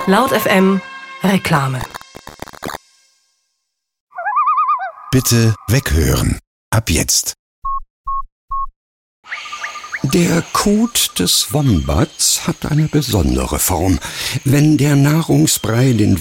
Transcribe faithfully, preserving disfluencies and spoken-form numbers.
Laut F M Reklame. Bitte weghören. Ab jetzt. Der Kot des Wombats hat eine besondere Form. Wenn der Nahrungsbrei den